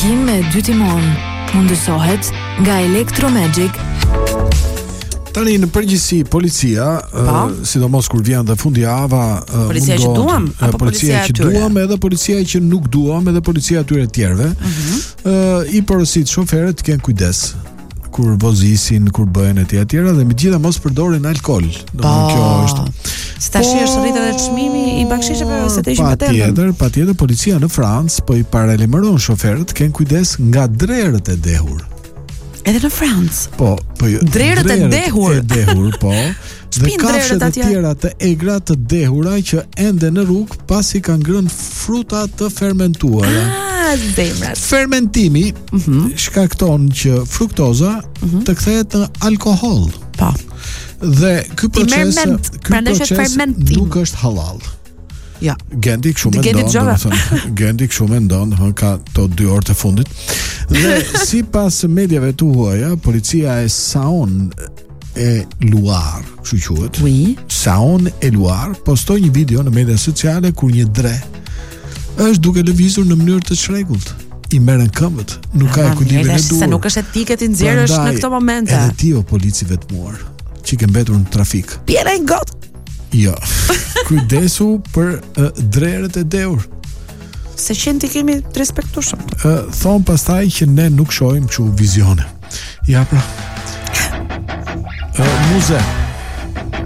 Ndërgim me 2 timon. Mundësohet nga Electromagic. Tani në përgjithësi policia, sidomos kur vjen dhe fundjava, policia që duam apo policia që duam, edhe policia që nuk duam, edhe policia atyre të tjerëve, i porosit shoferët të kenë kujdes kur vozisin, kur bëhen etj etj, dhe megjithatë mos përdorin alkool. Domethënë kjo është. Tash është rritë edhe çmimi i bakshisheve se të ishin patentën. Patjetër policia në Francë po i paralajmëron shoferët të kenë kujdes nga drerët e dehur. Edhe në Francë. Po drerët e dehur. Po. Dhe kafshët e tjera të egra të dehura që ende në rrugë pasi kanë ngrënë fruta të fermentuara. Fermentimi shkakton që fruktoza të kthehet në alkohol. Po. Dhe ky proces nuk është halal. Ja. Gendi kështu mendon, ka to 2 orë të fundit. Dhe sipas mediave të huaja, policia e Saône e Loire, kështu quhet. Oui. Saône e Loire postoi një video në media sociale kur një dre është duke lëvizur në mënyrë të çrregullt. I merren këmbët, nuk ka ekuilibrin e duhur. Se nuk është etike ti nxjerrësh në këto momente. Edhe ti o polici vetmuar, që ke mbetur në trafik. Pjera i got. Jo. Kujdesu për drerët e dehur. Se qenë ti kemi të respektueshëm. Thon pastaj që ne nuk shohim kështu vizione. Ja pra. Muze.